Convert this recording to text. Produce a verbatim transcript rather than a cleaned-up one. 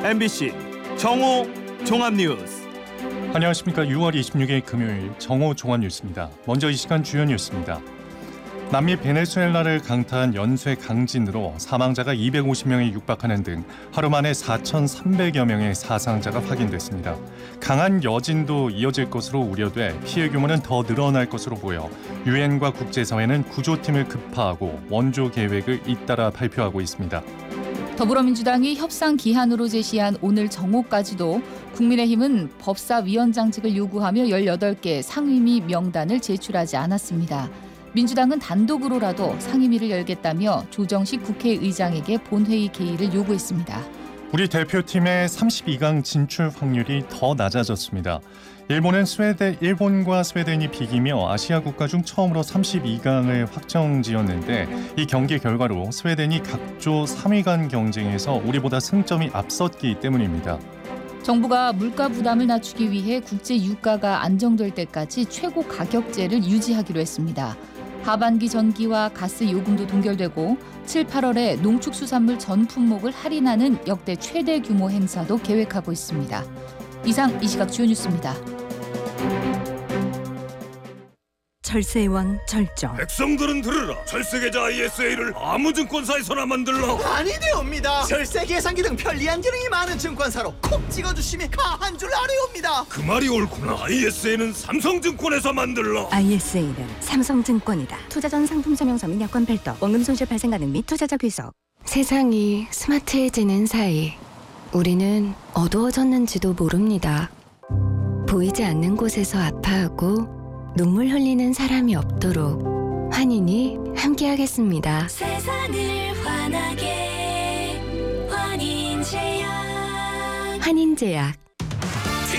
엠비씨 정오 종합뉴스. 안녕하십니까. 유월 이십육일 금요일 정오 종합뉴스입니다. 먼저 이 시간 주요 뉴스입니다. 남미 베네수엘라를 강타한 연쇄 강진으로 사망자가 이백오십 명에 육박하는 등 하루 만에 사천삼백여 명의 사상자가 확인됐습니다. 강한 여진도 이어질 것으로 우려돼 피해 규모는 더 늘어날 것으로 보여 유엔과 국제사회는 구조팀을 급파하고 원조 계획을 잇따라 발표하고 있습니다. 더불어민주당이 협상 기한으로 제시한 오늘 정오까지도 국민의힘은 법사위원장직을 요구하며 열여덟 개 상임위 명단을 제출하지 않았습니다. 민주당은 단독으로라도 상임위를 열겠다며 조정식 국회의장에게 본회의 개의를 요구했습니다. 우리 대표팀의 삼십이 강 진출 확률이 더 낮아졌습니다. 일본은 스웨덴, 일본과 스웨덴이 비기며 아시아 국가 중 처음으로 삼십이 강을 확정지었는데 이 경기 결과로 스웨덴이 각조 삼 위간 경쟁에서 우리보다 승점이 앞섰기 때문입니다. 정부가 물가 부담을 낮추기 위해 국제 유가가 안정될 때까지 최고 가격제를 유지하기로 했습니다. 하반기 전기와 가스 요금도 동결되고 칠, 팔월에 농축수산물 전 품목을 할인하는 역대 최대 규모 행사도 계획하고 있습니다. 이상 이 시각 주요 뉴스입니다. 철새의 왕 절정. 백성들은 들으라. 철새계좌 아이에스에이를 아무 증권사에서나 만들라. 아니되옵니다. 철새 계산기 등 편리한 기능이 많은 증권사로 콕 찍어주시면 가한 줄 아뢰옵니다. 그 말이 옳구나. 아이에스에이는 삼성증권에서 만들라. 아이에스에이는 삼성증권이다. 투자 전 상품 설명서 및 여권 별도, 원금 손실 발생 가능 및 투자자 귀속. 세상이 스마트해지는 사이 우리는 어두워졌는지도 모릅니다. 보이지 않는 곳에서 아파하고 눈물 흘리는 사람이 없도록 환인이 함께하겠습니다. 세상을 환하게 환인제약. 환인제약.